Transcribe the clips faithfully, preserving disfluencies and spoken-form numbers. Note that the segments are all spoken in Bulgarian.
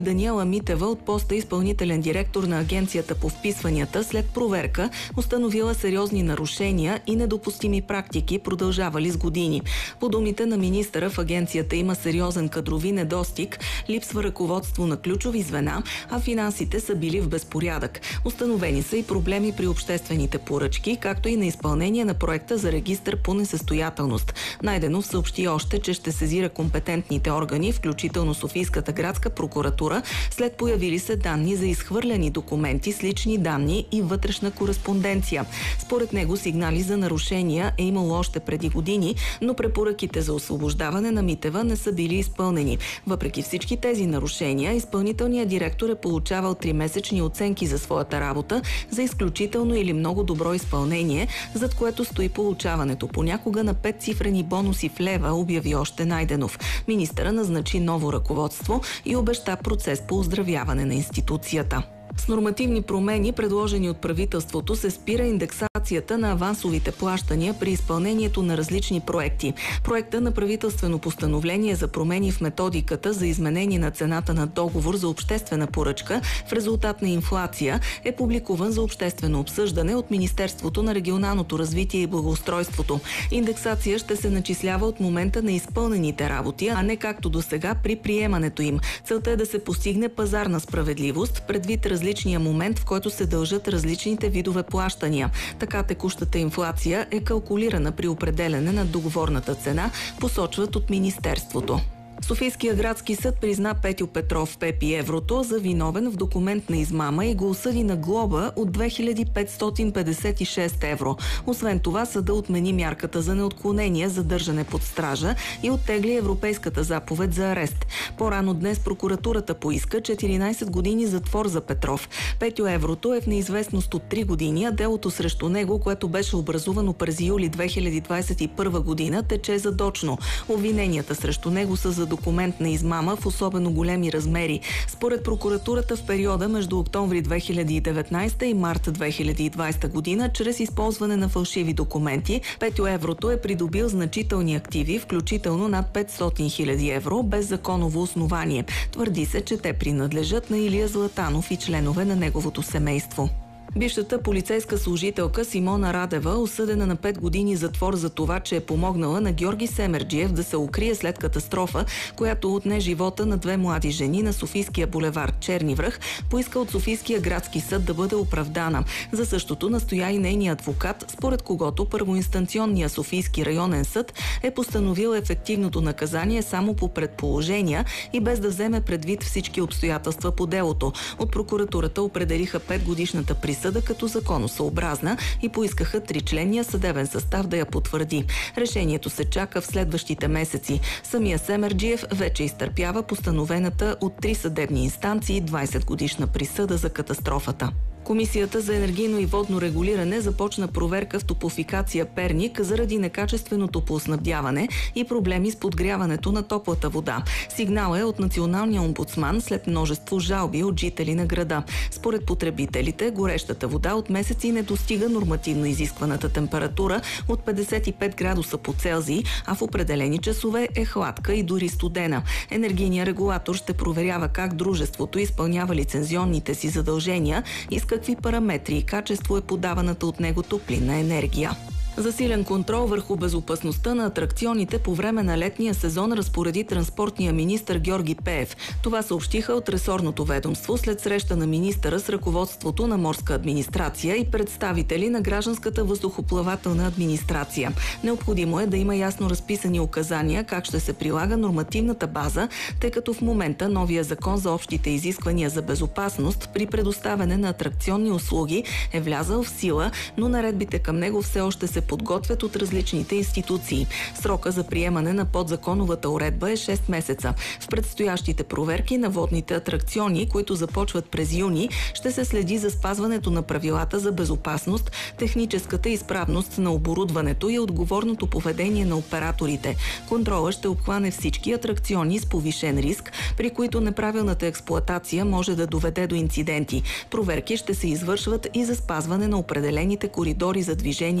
Даниела Митева от поста изпълнителен директор на Агенцията по вписванията след проверка установила сериозни нарушения и недопустими практики, продължавали с години. По думите на министъра, в агенцията има сериозен кадрови недостиг, липсва ръководство на ключови звена, а финансите са били в безпорядък. Установени са и проблеми при обществените поръчки, както и на изпълнение на проекта за регистър по несъстоятелност. Найденов съобщи още, че ще сезира компетентните органи, включително Софийската градска прокуратура, след появили се данни за изхвърляни документи с лични данни и вътрешна кореспонденция. Според него сигнали за нарушения е имало още преди години, но препоръките за освобождаване на Митева не са били изпълнени. Въпреки всички тези нарушения, изпълнителният директор е получавал тримесечни оценки за своята работа за изключително или много добро изпълнение, зад което стои получаването понякога на петцифрени бонуси в лева, обяви още Найденов. Министъра назначи ново ръководство и обеща процес по оздравяване на институцията. С нормативни промени, предложени от правителството, се спира индексацията на авансовите плащания при изпълнението на различни проекти. Проекта на правителствено постановление за промени в методиката за изменение на цената на договор за обществена поръчка в резултат на инфлация е публикуван за обществено обсъждане от Министерството на регионалното развитие и благоустройството. Индексация ще се начислява от момента на изпълнените работи, а не както до сега при приемането им. Целта е да се постигне пазарна справедливост предвид различния момент, в който се дължат различните видове плащания. Така текущата инфлация е калкулирана при определяне на договорната цена, посочват от Министерството. Софийския градски съд призна Петю Петров, Пепи Еврото, за виновен в документна измама и го осъди на глоба от две хиляди петстотин петдесет и шест евро. Освен това, съда отмени мярката за неотклонение, задържане под стража и оттегли европейската заповед за арест. По-рано днес прокуратурата поиска четиринайсет години затвор за Петров. Петю Еврото е в неизвестност от три години, а делото срещу него, което беше образувано през юли две хиляди двайсет и първа година, тече задочно. Обвиненията срещу него са за документна измама в особено големи размери. Според прокуратурата в периода между октомври две хиляди и деветнайсета и март две хиляди и двайсета година, чрез използване на фалшиви документи, Петю Еврото е придобил значителни активи, включително над петстотин хиляди евро, без законово основание. Твърди се, че те принадлежат на Илия Златанов и членове на неговото семейство. Бившата полицейска служителка Симона Радева, осъдена на пет години затвор за това, че е помогнала на Георги Семерджиев да се укрие след катастрофа, която отне живота на две млади жени на Софийския булевард Черни връх, поиска от Софийския градски съд да бъде оправдана. За същото настоя и нейният адвокат, според когото първоинстанционния Софийски районен съд е постановил ефективното наказание само по предположения и без да вземе предвид всички обстоятелства по делото. От прокуратурата определиха петгодишната присъда съда като законосъобразна и поискаха тричленния съдебен състав да я потвърди. Решението се чака в следващите месеци. Самия Семерджиев вече изтърпява постановената от три съдебни инстанции двайсет годишна присъда за катастрофата. Комисията за енергийно и водно регулиране започна проверка в Топлофикация Перник заради некачествено топлоснабдяване и проблеми с подгряването на топлата вода. Сигнал е от националния омбудсман след множество жалби от жители на града. Според потребителите, горещата вода от месеци не достига нормативно изискваната температура от петдесет и пет градуса по Целзий, а в определени часове е хладка и дори студена. Енергийният регулатор ще проверява как дружеството изпълнява лицензионните си задължения и с какви параметри и качество е подаваната от него топлинна енергия. Засилен контрол върху безопасността на атракционите по време на летния сезон разпореди транспортния министър Георги Пеев. Това съобщиха от ресорното ведомство след среща на министъра с ръководството на морска администрация и представители на гражданската въздухоплавателна администрация. Необходимо е да има ясно разписани указания как ще се прилага нормативната база, тъй като в момента новия закон за общите изисквания за безопасност при предоставяне на атракционни услуги е влязъл в сила, но наредбите към него все още се подготвят от различните институции. Срока за приемане на подзаконовата уредба е шест месеца. В предстоящите проверки на водните атракциони, които започват през юни, ще се следи за спазването на правилата за безопасност, техническата изправност на оборудването и отговорното поведение на операторите. Контрола ще обхване всички атракциони с повишен риск, при които неправилната експлоатация може да доведе до инциденти. Проверки ще се извършват и за спазване на определените коридори за движение във водата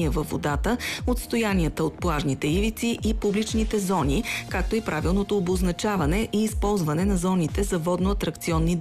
водата, отстоянията от плажните ивици и публичните зони, както и правилното обозначаване и използване на зоните за водно-атракционни